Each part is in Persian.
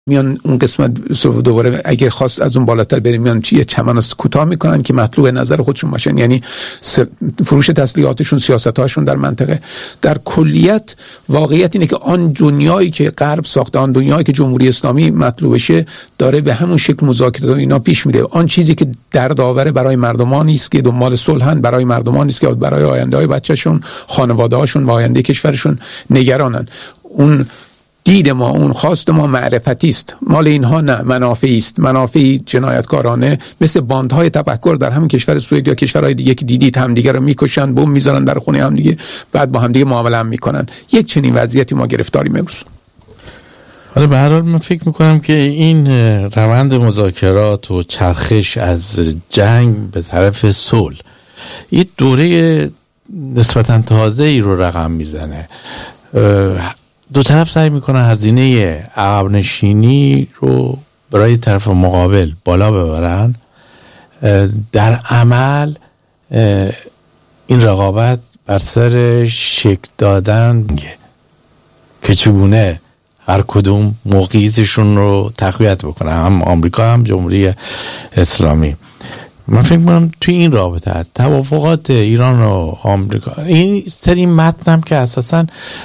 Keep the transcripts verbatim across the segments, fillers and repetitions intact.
میان اون قسمت دوباره اگر خواست از اون بالاتر بریم میان چیه چمن کوتاه میکنن که مطلوب نظر خودشون باشن، یعنی فروش تسلیحاتشون، سیاستاشون در منطقه. در کلیت واقعیت اینه که آن دنیایی که غرب ساخته، آن دنیایی که جمهوری اسلامی مطلوبشه داره به همون شکل مذاکره اینا پیش میره. آن چیزی که دردآور برای مردمان نیست که دنبال صلحن، برای مردمان نیست که برای آینده های بچه‌شون، خانواده‌هاشون و آینده کشورشون نگرانن. اون دید ما، اون خواست ما معرفتی است، مال اینها نه، منافعی است، منافعی جنایتکارانه مثل باندهای تفکر در همین کشور سوئد یا کشورهای دیگه که دیدید هم دیگه رو میکشن، بم میذارن در خونه هم دیگه، بعد با هم دیگه معامله هم میکنن. یک چنین وضعیتی ما گرفتاریم امروز. حالا به هر حال من فکر میکنم که این روند مذاکرات و چرخش از جنگ به طرف صلح یه دوره نسبتاً تازه‌ای رو رقم میزنه. دو طرف سعی میکنن هزینه عقب نشینی رو برای طرف مقابل بالا ببرن. در عمل این رقابت بر سر شکل دادن که چگونه هر کدوم موقعیتشون رو تقویت بکنه، هم آمریکا هم جمهوری اسلامی. من فکر میکنم توی این رابطه هست توافقات ایران و آمریکا، این سری متن هم که اساساً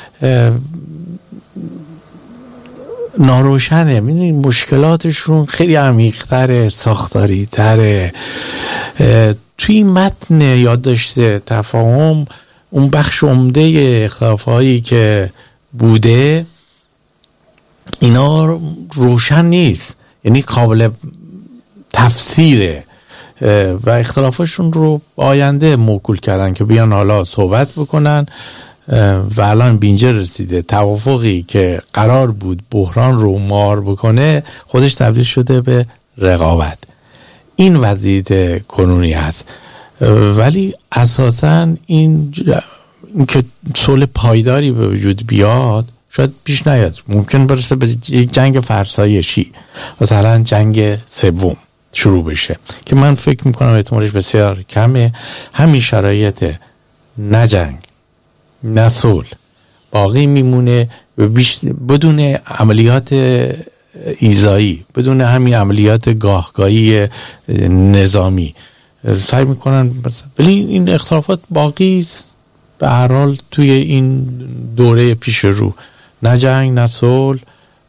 ناروشنه، میدونید مشکلاتشون خیلی عمیق‌تره، ساختاری‌تره. توی این متن یادداشت تفاهم اون بخش عمده اختلاف‌هایی که بوده اینا روشن نیست، یعنی قابل تفسیره و اختلافاشون رو آینده موکول کردن که بیان حالا صحبت بکنن و الان بینجا رسیده. توافقی که قرار بود بحران رو مار بکنه خودش تبدیل شده به رقابت. این وضعیت کنونی هست، ولی اساساً این, این که صلح پایداری به وجود بیاد شاید پیش نیاد. ممکن برسه به یک جنگ فرسایشی، مثلا جنگ سوم شروع بشه که من فکر میکنم احتمالش بسیار کمه. همین شرایط نه جنگ نه صلح باقی میمونه بدون عملیات ایذایی، بدون همین عملیات گاهگاهی نظامی سعی میکنن، ولی این اختلافات باقی است به هر حال توی این دوره پیش رو. نه جنگ نه صلح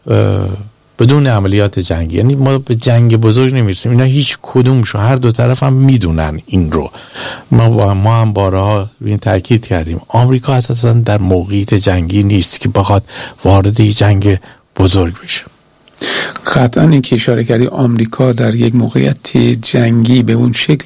بدون عملیات جنگی، یعنی ما به جنگ بزرگ نمیرسیم. اینا هیچ کدومشون، هر دو طرف هم میدونن این رو. ما ما هم بارها این تاکید کردیم آمریکا اساسا در موقعیت جنگی نیست که بخواد وارد جنگ بزرگ بشه. قطعا این که اشاره کردی آمریکا در یک موقعیت جنگی به اون شکل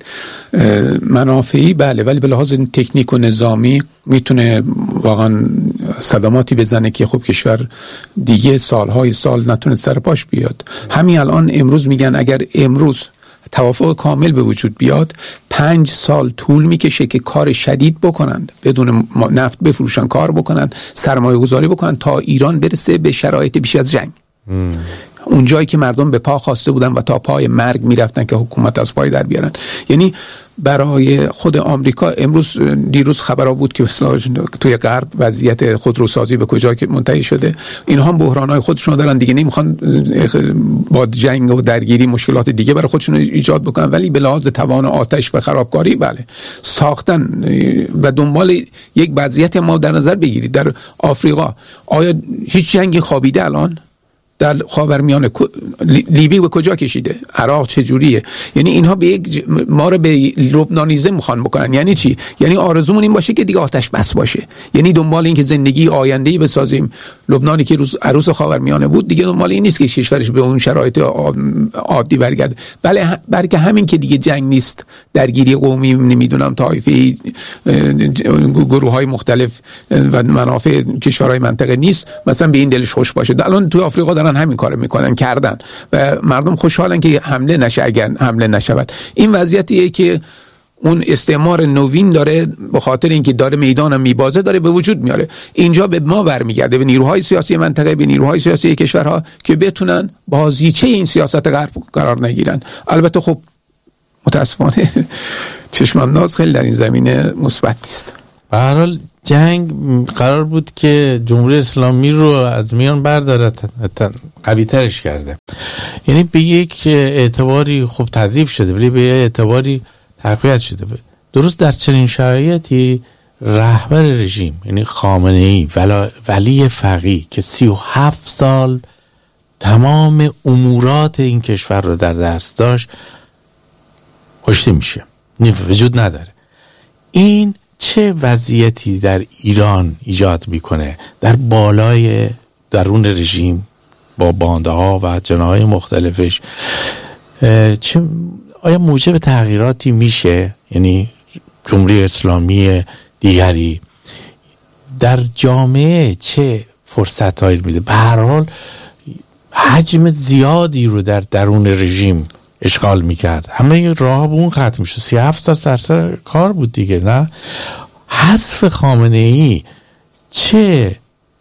منافعی بله، ولی به لحاظ تکنیک و نظامی میتونه واقعا صدماتی بزنه که خب کشور دیگه سالهای سال نتونه سر پاش بیاد. همین الان امروز میگن اگر امروز توافق کامل به وجود بیاد پنج سال طول میکشه که کار شدید بکنند، بدون نفت بفروشن، کار بکنند، سرمایه گذاری بکنند تا ایران برسه به شرایط بیش از جنگ. ام. اون جایی که مردم به پا خواسته بودن و تا پای مرگ میرفتن که حکومت از پای در بیارن. یعنی برای خود آمریکا امروز دیروز خبرها بود که توی غرب وضعیت خودروسازی به کجا که منتهی شده. اینها هم بحرانهای خودشون دارن دیگه، نمیخوان با جنگ و درگیری مشکلات دیگه برای خودشون ایجاد بکنن، ولی به لحاظ توان آتش و خرابکاری بله ساختن و دنبال یک وضعیت ما در نظر بگیرید. در آفریقا آیا هیچ جنگی خوابیده الان؟ در خاورمیانه لیبی به کجا کشیده؟ عراق چجوریه؟ یعنی اینها به یک ما رو به لبنانیزه میخوان بکنن. یعنی چی؟ یعنی آرزومون این باشه که دیگه آتش بس باشه، یعنی دنبال این که زندگی آینده‌ای بسازیم. لبنانی که روز عروس خاورمیانه بود دیگه دنبال این نیست که کشورش به اون شرایط عادی برگرده. بله بلکه همین که دیگه جنگ نیست، درگیری قومی نمیدونم طایفی گروه‌های مختلف و منافع کشورهای منطقه نیست، مثلا به این دلش خوش باشه. الان تو آفریقا دارن همین کارو میکنن، کردن و مردم خوشحالن که حمله نشه. اگر حمله نشود این وضعیتیه که اون استعمار نوین داره به خاطر اینکه داره میدانم میبازه داره به وجود میاره. اینجا به ما برمیگرده، به نیروهای سیاسی منطقه، به نیروهای سیاسی کشورها که بتونن بازیچه این سیاست غرب قرار نگیرن. البته خب متاسفانه چشم انداز خیلی در این زمینه مثبت نیست. به هر حال جنگ قرار بود که جمهوری اسلامی رو از میان برداره، قوی ترش کرده. یعنی به یک اعتباری خوب تضعیف شده ولی به یک اعتباری تقویت شده. درست در چنین شرایطی رهبر رژیم یعنی خامنه‌ای ولی فقیه که سی و هفت سال تمام امورات این کشور رو در دست داشت کشته میشه، وجود نداره. این چه وضعیتی در ایران ایجاد میکنه در بالای درون رژیم با بانده ها و جناهای مختلفش؟ چه آیا موجب تغییراتی میشه؟ یعنی جمهوری اسلامی دیگری در جامعه چه فرصتایی میده؟ به هر حال حجم زیادی رو در درون رژیم اشغال میکرد. همه راه به اون ختم میشه. سی هفت سال سرسر کار بود دیگه، نه؟ حذف خامنه‌ای چه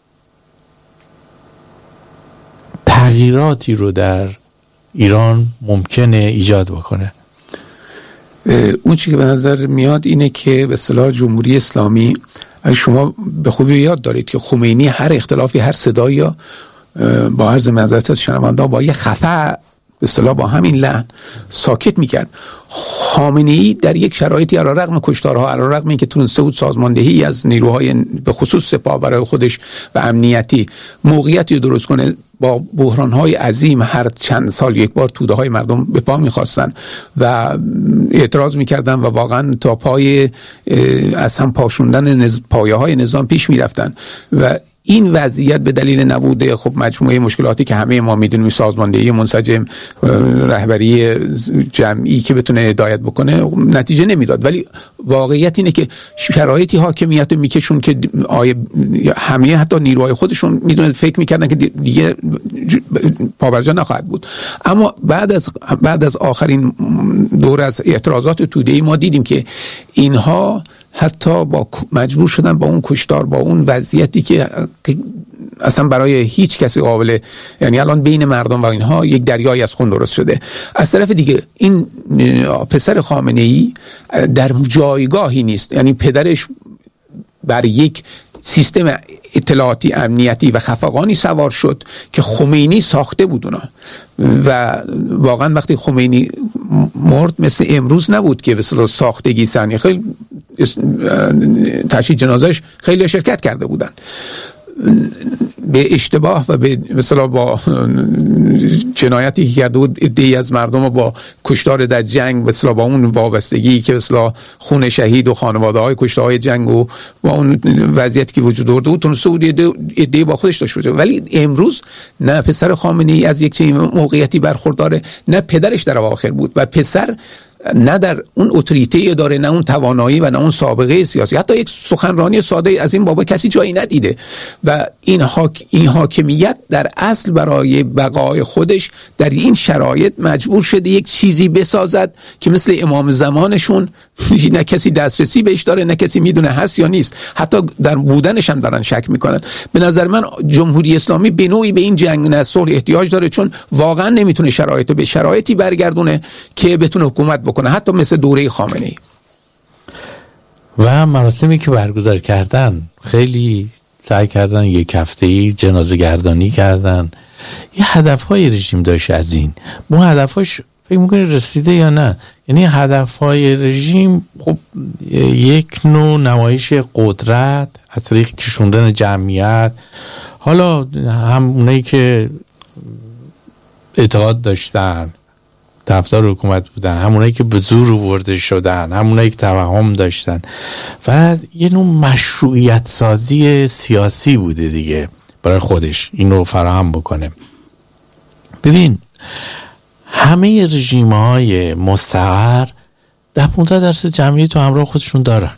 تغییراتی رو در ایران ممکنه ایجاد بکنه؟ اون چیزی که به نظر میاد اینه که به اصطلاح جمهوری اسلامی، شما به خوبی یاد دارید که خمینی هر اختلافی، هر صدایی با عرض معذرت از شنونده با یه خفه به اصطلاح با همین لحن ساکت میکرد. خامنه‌ای در یک شرایطی علیرغم کشتارها، علیرغم اینکه تونسته بود سازماندهی از نیروهای به خصوص سپاه برای خودش و امنیتی موقعیتی درست کنه، با بحران‌های عظیم هر چند سال یک بار توده‌های مردم به پا می‌خواستن و اعتراض می‌کردن و واقعا تا پای از هم پاشوندن نز... پایه‌های نظام پیش می‌رفتن و این وضعیت به دلیل نبوده خب مجموعه مشکلاتی که همه ما میدونیم، سازماندهی منسجم، رهبری جمعی که بتونه هدایت بکنه، نتیجه نمیداد. ولی واقعیت اینه که شرایطی حاکمیت میکشون که آیه همه حتی نیروهای خودشون میدونن، فکر میکردن که دیگه پابرجا نخواهد بود. اما بعد از بعد از آخرین دور از اعتراضات توده‌ای ما دیدیم که اینها حتی با مجبور شدن با اون کشتار، با اون وضعیتی که اصلا برای هیچ کسی قابل، یعنی الان بین مردم و اینها یک دریای از خون درست شده. از طرف دیگه این پسر خامنه‌ای در جایگاهی نیست، یعنی پدرش بر یک سیستم اطلاعاتی امنیتی و خفقانی سوار شد که خمینی ساخته بود اونا و واقعا وقتی خمینی مرد مثل امروز نبود که به اصطلاح ساختگی سنی، خیلی تشییع جنازش خیلی شرکت کرده بودن. به اشتباه و به مثلا با جنایتی که کرده بود عده‌ای از مردم با کشتار در جنگ، مثلا با اون وابستگی که مثلا خون شهید و خانواده‌های کشته‌های جنگ و با اون وضعیتی که وجود داشته بود تونسته بود عده‌ای با خودش داشته باشه. ولی امروز نه پسر خامنه‌ای از یک چنین موقعیتی برخورداره، نه پدرش در اواخر بود و پسر نه در اون اتوریته داره، نه اون توانایی و نه اون سابقه سیاسی. حتی یک سخنرانی ساده از این بابا کسی جایی ندیده و این حاک این حاکمیت در اصل برای بقای خودش در این شرایط مجبور شده یک چیزی بسازد که مثل امام زمانشون نه کسی دسترسی بهش داره، نه کسی میدونه هست یا نیست، حتی در بودنش هم دارن شک میکنن. به نظر من جمهوری اسلامی به نوعی به این جنگ نه صلح احتیاج داره، چون واقعا نمیتونه شرایطو به شرایطی برگردونه که بتونه حکومت بکنه، حتی مثل دوره خامنه‌ای. و مراسمی که برگزار کردن خیلی سعی کردن یک هفته‌ای جنازه گردانی کردن. یه هدف‌های رژیم داشت، از این اون هدفاش فکر می‌کنی رسیده یا نه؟ یعنی هدف‌های رژیم خب یک نوع نمایش قدرت از طریق کشوندن جمعیت، حالا هم اونایی که اعتقاد داشتن طرفدار حکومت بودن، همونایی که به زور آورده شدن، همونایی که توهم داشتن و یه نوع مشروعیت سازی سیاسی بوده دیگه برای خودش اینو فراهم بکنه. ببین همه رژیم‌های مستقر ده پانزده درصد جمعیت تو همراه خودشون دارن.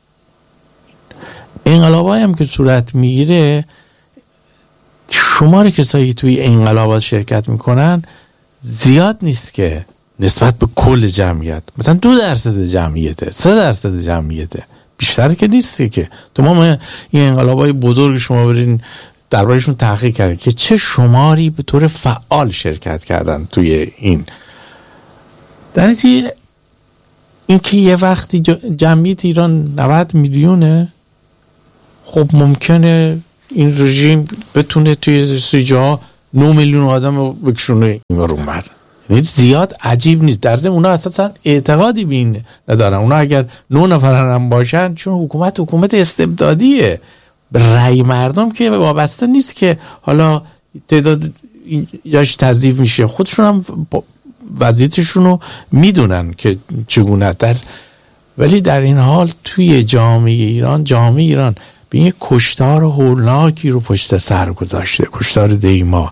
انقلابایی هم که صورت میگیره، شمار کسایی توی انقلابات شرکت میکنن زیاد نیست که نسبت به کل جمعیت، مثلا دو درصد جمعیته، سه درصد جمعیته، بیشتر که نیستی که. تمام این انقلابای بزرگ شما برین دربارشون تحقیق کردن که چه شماری به طور فعال شرکت کردن توی این. در نتیجه این که یه وقتی جمعیت ایران نود میلیونه، خب ممکنه این رژیم بتونه توی سری جاها نه میلیون آدم رو بکشونه این رو مر. زیاد عجیب نیست. در ضمن اونا اساسا اعتقادی به این ندارن. اونا اگر نه نفر هم باشن، چون حکومت حکومت استبدادیه، رأی مردم که وابسته نیست که حالا تعداد یاش تضعیف میشه، خودشون هم وضعیتشون رو میدونن که چگونه در. ولی در این حال توی جامعه ایران جامعه ایران به یک کشتار هولناکی رو پشت سر گذاشته، کشتار دیما،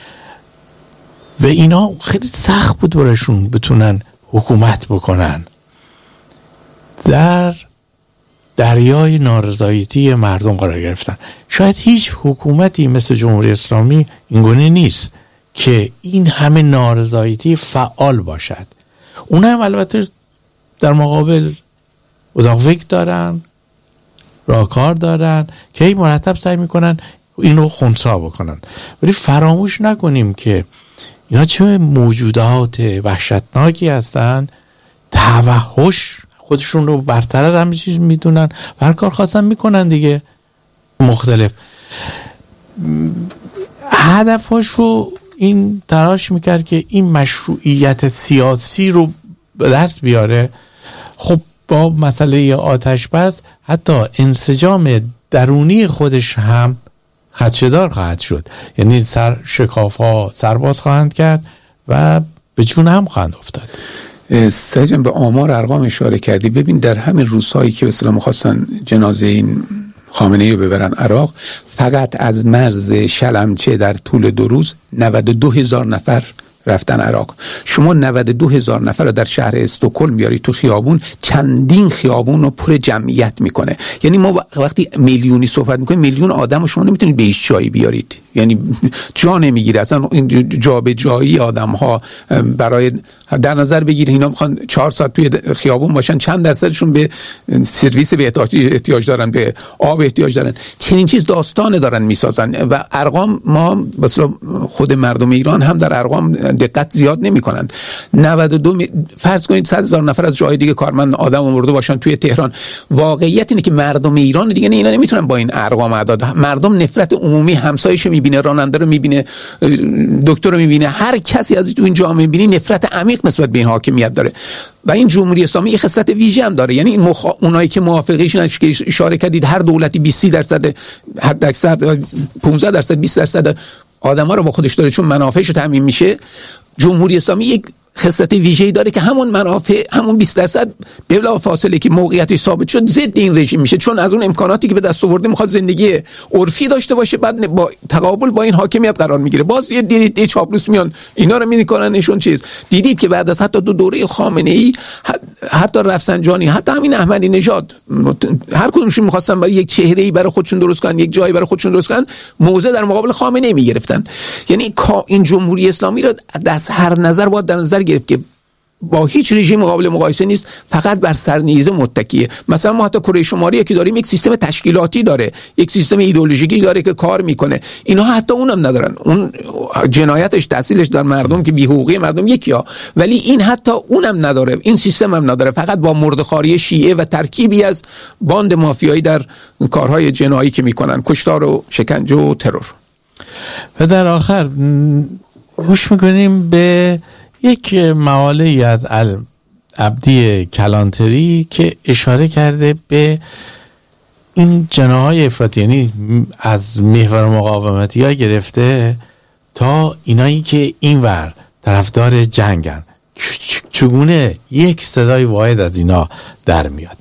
و اینا خیلی سخت بود براشون بتونن حکومت بکنن. در دریای نارضایتی مردم قرار گرفتن. شاید هیچ حکومتی مثل جمهوری اسلامی اینگونه نیست که این همه نارضایتی فعال باشد. اونها هم البته در مقابل اتاق فکر دارن، راهکار دارن که این مرتب سعی میکنن اینو خنثی بکنن. ولی فراموش نکنیم که اینا چه موجودات وحشتناکی هستن، توحش، خودشون رو برتر از همه چیز میدونن، هر کار خواستن میکنن دیگه، مختلف. هدفش رو این تلاش میکرد که این مشروعیت سیاسی رو به دست بیاره. خب با مسئله آتش بس حتی انسجام درونی خودش هم خدشه‌دار خواهد شد، یعنی سر شکاف ها سرباز خواهند کرد و به جون هم خواهند افتاد. سجن به آمار ارقام اشاره کردی. ببین در همین روزهایی که به اصطلاح می‌خواستن جنازه این خامنه‌ای رو ببرن عراق، فقط از مرز شلمچه در طول دو روز نود و دو هزار نفر رفتن عراق. شما نود و دو هزار نفر رو در شهر استکهلم بیاری تو خیابون، چندین خیابون رو پر جمعیت میکنه. یعنی ما وقتی میلیونی صحبت میکنیم، میلیون آدم رو شما نمیتونید به هیچ جایی بیارید، یعنی جا نمیگیره اصلا. این جا به جایی آدم ها برای در نظر بگیره اینا میخوان چهار ساعت توی خیابون باشن، چند درصدشون به سرویس به احتیاج دارن، به آب احتیاج دارن، چنین چیز داستان دارن میسازن. و ارقام ما مثلا خود مردم ایران هم در ارقام دقت زیاد نمیکنند. نود و دو فرض کنید صد هزار نفر از جای دیگه کارمند آدم مرده باشن توی تهران. واقعیت اینه که مردم ایران دیگه اینا نمیتونن با این ارقام اعداد. مردم نفرت عمومی، همسایه‌شو میبینه، راننده رو میبینه، دکتر رو میبینه، هر کسی از تو این جامعه میبینی نفرت عمیق نسبت به این حاکمیت داره. و این جمهوری اسلامی یه خصلت ویژه هم داره، یعنی این مخ... اونایی که موافقینشون که اشاره کردید، هر دولتی بیست درصد حد اکثر پانزده درصد بیست درصد آدما رو با خودش داره چون منافعش رو تامین میشه. جمهوری اسلامی یک خصلت ویژه‌ای داره که همون منافع، همون بیست درصد بلا فاصله که موقعیتش ثابت شد ضد این رژیم میشه، چون از اون امکاناتی که به دست آورده میخواد زندگی عرفی داشته باشه، بعد با تقابل با این حاکمیت قرار میگیره. باز یه دیدید چاپلوس میان اینا رو میکنن نشون چیز. دیدید که بعد از حتی دو دوره خامنه‌ای، حتی رفسنجانی، حتی همین احمدی نژاد، هر کدومشون میخواستن برای یک چهره‌ای برای خودشون درست کنن، یک جایی برای خودشون درست کنن، موضع در مقابل خامنه‌ای میگرفتن. یعنی این جمهوری اسلامی رو از هر نظر باید در نظر گرفت که با هیچ رژیم قابل مقایسه نیست، فقط بر سرنیزه متکیه. مثلا ما حتی کره شمالی که داریم یک سیستم تشکیلاتی داره، یک سیستم ایدئولوژیکی داره که کار میکنه. اینا حتی اونم ندارن. اون جنایتش تحصیلش در مردم که بی‌حقوقی مردم یکیا، ولی این حتی اونم نداره، این سیستم هم نداره. فقط با مرده‌خواری شیعه و ترکیبی از باند مافیایی در کارهای جنایی که میکنن، کشتار و شکنجه و ترور. و در آخر گوش میکنیم به یک مقاله از عبدی کلانتری که اشاره کرده به این جناح‌های افراطی، یعنی از محور مقاومتی ها گرفته تا اینایی که اینور طرفدار جنگن، چگونه یک صدای واحد از اینا در میاد.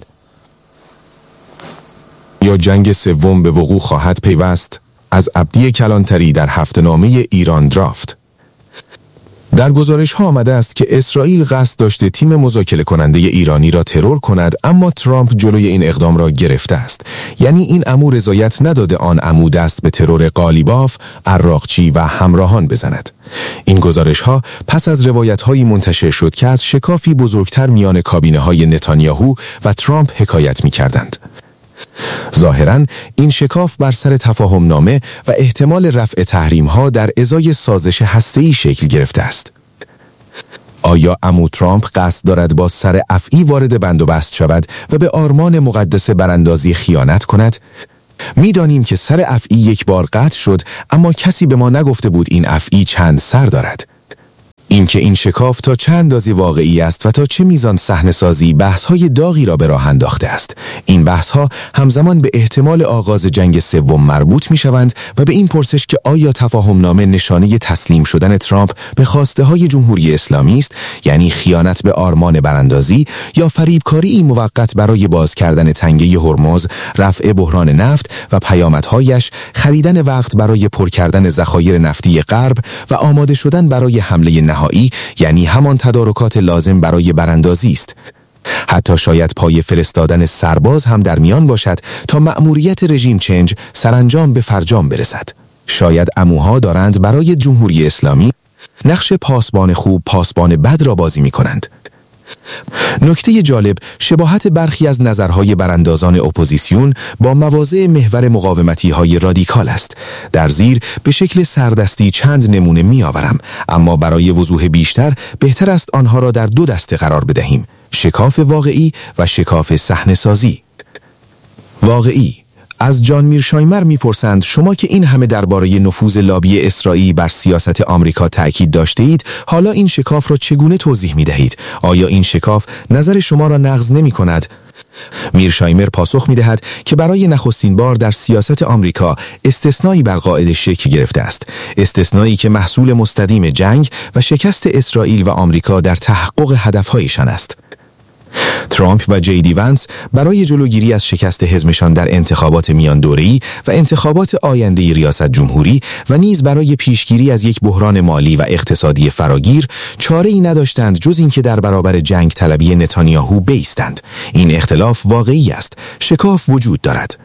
یا جنگ سوم به وقوع خواهد پیوست؟ از عبدی کلانتری در هفته‌نامه ایران درافت. در گزارش ها آمده است که اسرائیل قصد داشته تیم مذاکره کننده ایرانی را ترور کند، اما ترامپ جلوی این اقدام را گرفته است. یعنی این عمو رضایت نداده آن عمو دست به ترور قالیباف، عراقچی و همراهان بزند. این گزارش ها پس از روایت هایی منتشر شد که از شکافی بزرگتر میان کابینه های نتانیاهو و ترامپ حکایت می کردند. ظاهراً این شکاف بر سر تفاهم نامه و احتمال رفع تحریم ها در ازای سازش هسته‌ای شکل گرفته است. آیا عمو ترامپ قصد دارد با سر افعی وارد بند و بست شود و به آرمان مقدس براندازی خیانت کند؟ می‌دانیم که سر افعی یک بار قطع شد، اما کسی به ما نگفته بود این افعی چند سر دارد. اینکه این شکاف تا چه اندازه واقعی است و تا چه میزان صحنه‌سازی بحث‌های داغی را به راه انداخته است. این بحث‌ها همزمان به احتمال آغاز جنگ سوم مربوط می‌شوند و به این پرسش که آیا تفاهم‌نامه نشانه تسلیم شدن ترامپ به خواسته‌های جمهوری اسلامی است، یعنی خیانت به آرمان براندازی، یا فریبکاری موقت برای باز کردن تنگه هرمز، رفع بحران نفت و پیامدهایش، خریدن وقت برای پر کردن ذخایر نفتی غرب و آماده شدن برای حمله نهایی، یعنی همان تدارکات لازم برای براندازی است. حتی شاید پای فرستادن سرباز هم در میان باشد تا مأموریت رژیم چنج سرانجام به فرجام برسد. شاید عموها دارند برای جمهوری اسلامی نقش پاسبان خوب پاسبان بد را بازی می کنند. نکته جالب شباهت برخی از نظرهای براندازان اپوزیسیون با مواضع محور مقاومتی های رادیکال است. در زیر به شکل سردستی چند نمونه می آورم، اما برای وضوح بیشتر بهتر است آنها را در دو دسته قرار بدهیم: شکاف واقعی و شکاف صحنه‌سازی. واقعی. از جان میرشایمر میپرسند شما که این همه درباره نفوذ لابی اسرائیل بر سیاست آمریکا تأکید داشته اید، حالا این شکاف را چگونه توضیح می دهید؟ آیا این شکاف نظر شما را نقض نمی کند؟ میرشایمر پاسخ می دهد که برای نخستین بار در سیاست آمریکا استثنایی بر قاعده شکل گرفته است، استثنایی که محصول مستدیم جنگ و شکست اسرائیل و آمریکا در تحقق هدفهایشان است. ترامپ و جی دی ونس برای جلوگیری از شکست حزبشان در انتخابات میان دوره‌ای و انتخابات آینده ریاست جمهوری و نیز برای پیشگیری از یک بحران مالی و اقتصادی فراگیر چاره‌ای نداشتند جز اینکه در برابر جنگ طلبی نتانیاهو بایستند. این اختلاف واقعی است. شکاف وجود دارد.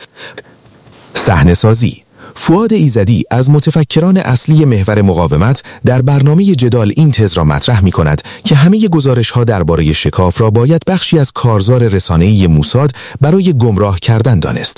صحنه‌سازی. فؤاد ایزدی از متفکران اصلی محور مقاومت در برنامه جدال این تز را مطرح می کند که همه گزارش‌ها درباره شکاف را باید بخشی از کارزار رسانه‌ای موساد برای گمراه کردن دانست.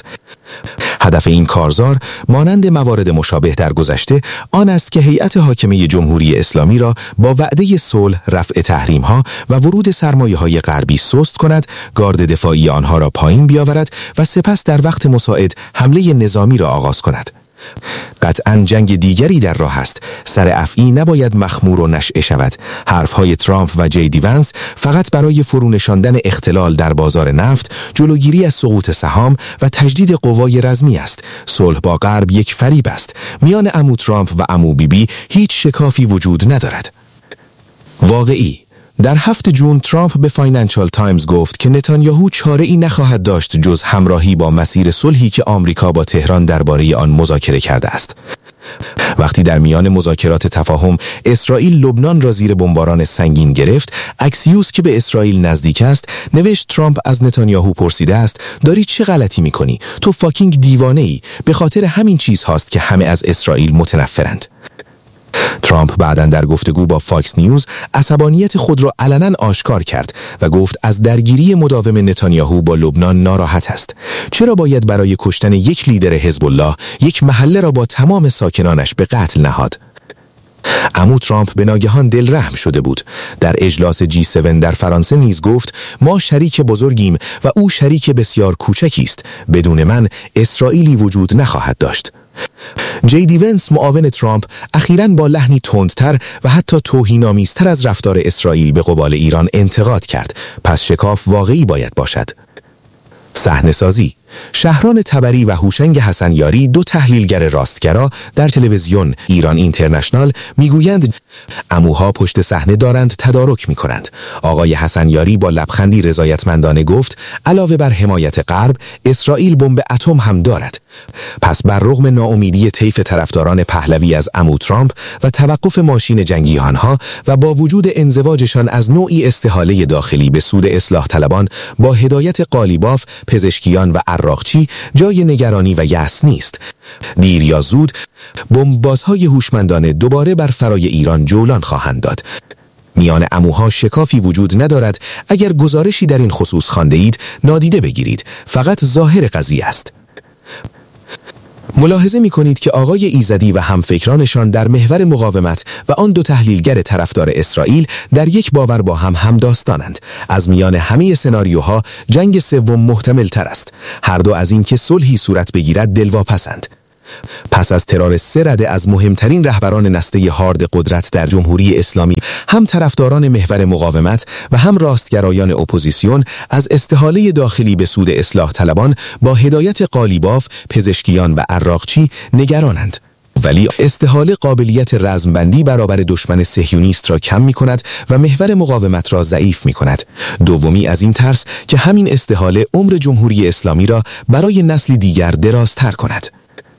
هدف این کارزار مانند موارد مشابه در گذشته آن است که هیئت حاکمه جمهوری اسلامی را با وعده صلح، رفع تحریم‌ها و ورود سرمایه‌های غربی سست کند، گارد دفاعی آنها را پایین بیاورد و سپس در وقت مساعد حمله نظامی را آغاز کند. قطعاً جنگ دیگری در راه است. سر افعی نباید مخمور و نشئه شود. حرفهای ترامپ و جی دی ونس فقط برای فرونشاندن اختلال در بازار نفت، جلوگیری از سقوط سهام و تجدید قوای رزمی است. صلح با غرب یک فریب است. میان عمو ترامپ و عمو بیبی هیچ شکافی وجود ندارد. واقعی. در هفت جون ترامپ به فاینانشال تایمز گفت که نتانیاهو چاره‌ای نخواهد داشت جز همراهی با مسیر صلحی که آمریکا با تهران درباره آن مذاکره کرده است. وقتی در میان مذاکرات تفاهم اسرائیل لبنان را زیر بمباران سنگین گرفت، اکسیوس که به اسرائیل نزدیک است نوشت ترامپ از نتانیاهو پرسیده است داری چه غلطی میکنی؟ تو فاکینگ دیوانه‌ای. به خاطر همین چیز هاست که همه از اسرائیل متنفرند. ترامپ بعداً در گفتگو با فاکس نیوز عصبانیت خود را علناً آشکار کرد و گفت از درگیری مداوم نتانیاهو با لبنان ناراحت است. چرا باید برای کشتن یک لیدر حزب الله یک محله را با تمام ساکنانش به قتل نهاد؟ عمو ترامپ به ناگهان دلرحم شده بود. در اجلاس جی هفت در فرانسه نیز گفت ما شریک بزرگیم و او شریک بسیار کوچکی است. بدون من اسرائیلی وجود نخواهد داشت. جی دی ونس معاون ترامپ اخیراً با لحنی تندتر و حتی توهین‌آمیزتر از رفتار اسرائیل به قبال ایران انتقاد کرد. پس شکاف واقعی باید باشد. صحنه‌سازی. شهران تبری و هوشنگ حسنیاری، دو تحلیلگر راستگرا در تلویزیون ایران اینترنشنال میگویند عموها پشت صحنه دارند تدارک میکنند. آقای حسنیاری با لبخندی رضایتمندانه گفت علاوه بر حمایت غرب، اسرائیل بمب اتم هم دارد. پس بر رغم ناامیدی طیف طرفداران پهلوی از عمو ترامپ و توقف ماشین جنگی آنها و با وجود انزواجشان از نوعی استحاله داخلی به سود اصلاح طلبان با هدایت قالیباف، پزشکیان و عراقچی، جای نگرانی و یأس نیست. دیر یا زود بمبازهای هوشمندانه دوباره بر فرای ایران جولان خواهند داد. میان عموها شکافی وجود ندارد. اگر گزارشی در این خصوص خوانده اید نادیده بگیرید. فقط ظاهر قضیه است. ملاحظه می کنید که آقای ایزدی و همفکرانشان در محور مقاومت و آن دو تحلیلگر طرفدار اسرائیل در یک باور با هم همداستانند. از میان همه سناریوها جنگ سوم محتمل تر است. هر دو از این که صلحی صورت بگیرد دلواپسند. پس از ترور سه رده از مهمترین رهبران نسته هارد قدرت در جمهوری اسلامی، هم طرفداران محور مقاومت و هم راستگرایان اپوزیسیون از استحاله داخلی به سود اصلاح طلبان با هدایت قالیباف، پزشکیان و عراقچی نگرانند. ولی استحاله قابلیت رزمبندی برابر دشمن صهیونیست را کم می کند و محور مقاومت را ضعیف می کند. دومی از این ترس که همین استحاله عمر جمهوری اسلامی را برای نسلی دیگر درازتر کند.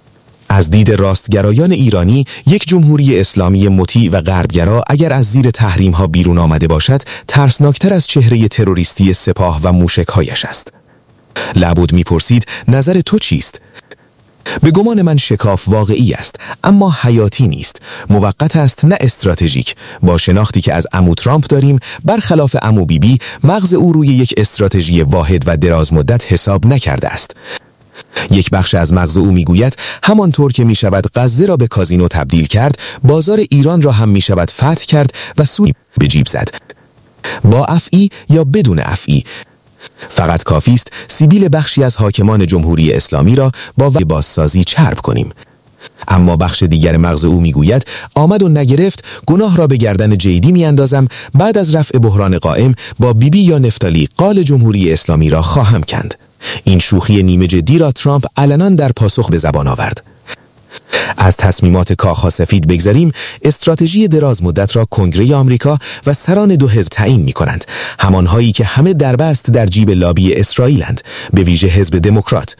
از دید راستگرایان ایرانی، یک جمهوری اسلامی مطیع و غربگرا اگر از زیر تحریم ها بیرون آمده باشد، ترسناکتر از چهره تروریستی سپاه و موشک‌هایش است. لابد می‌پرسید نظر تو چیست؟ به گمان من شکاف واقعی است، اما حیاتی نیست. موقت است نه استراتژیک. با شناختی که از عمو ترامپ داریم، برخلاف عمو بیبی، مغز او روی یک استراتژی واحد و دراز مدت حساب نکرده است. یک بخش از مغز او میگوید همانطور که میشود غزه را به کازینو تبدیل کرد، بازار ایران را هم میشود فتح کرد و سود به جیب زد. با افعی یا بدون افعی، فقط کافی است سیبیل بخشی از حاکمان جمهوری اسلامی را با بازسازی چرب کنیم. اما بخش دیگر مغز او میگوید آمد و نگرفت، گناه را به گردن جیدی میاندازم، بعد از رفع بحران قائم با بیبی یا نفتالی قال جمهوری اسلامی را خواهم کند. این شوخی نیمه جدی را ترامپ علنا در پاسخ به زبان آورد. از تصمیمات کاخ سفید بگذریم، استراتژی دراز مدت را کنگره آمریکا و سران دو حزب تعیین می کنند، همانهایی که همه دربست در جیب لابی اسرائیلند، به ویژه حزب دموکرات.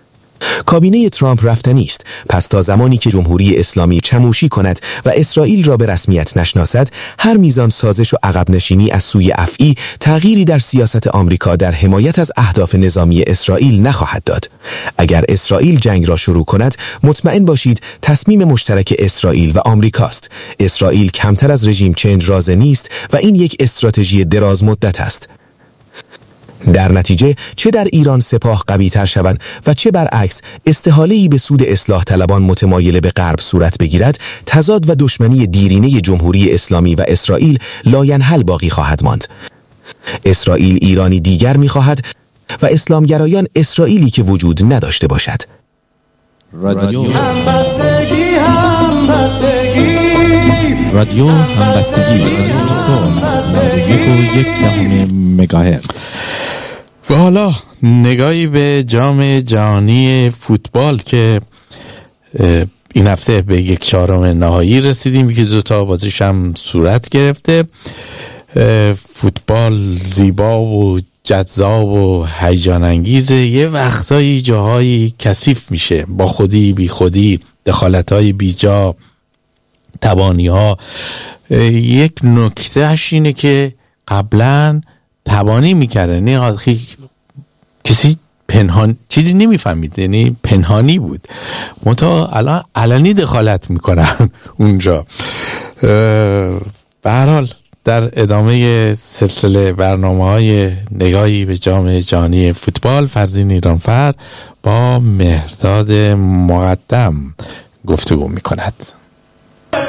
کابینه ترامپ رفتنی است، پس تا زمانی که جمهوری اسلامی چموشی کند و اسرائیل را به رسمیت نشناسد، هر میزان سازش و عقب نشینی از سوی افعی تغییری در سیاست آمریکا در حمایت از اهداف نظامی اسرائیل نخواهد داد. اگر اسرائیل جنگ را شروع کند، مطمئن باشید تصمیم مشترک اسرائیل و آمریکاست. اسرائیل کمتر از رژیم چنج راضی نیست و این یک استراتژی دراز مدت است. در نتیجه چه در ایران سپاه قوی تر شوند و چه برعکس استحاله‌ای به سود اصلاح طلبان متمایل به غرب صورت بگیرد، تضاد و دشمنی دیرینه جمهوری اسلامی و اسرائیل لاینحل باقی خواهد ماند. اسرائیل ایرانی دیگر می‌خواهد و اسلامگرایان اسرائیلی که وجود نداشته باشد. رادیو همبستگی همبستگی رادیو همبستگی استوکوس یک و یک دهم مگاهرتز. و حالا نگاهی به جام جهانی فوتبال که این هفته به یک چهارم نهایی رسیدیم که دو تا بازیش هم صورت گرفته. فوتبال زیبا و جذاب و هیجان انگیزه، یه وقتایی جاهایی کثیف میشه با خودی بی خودی، دخالت‌های بیجا، تبانی‌ها. یک نکتهش اینه که قبلا تبانی میکرده، نه کسی پنهان چیزی نمیفهمید، یعنی پنهانی بود، منتها الان علنی دخالت میکنن اونجا. به هر حال در ادامه سلسله برنامه‌های نگاهی به جام جهانی فوتبال، فرزین ایرانفر با مهرداد مقدم گفتگو میکند.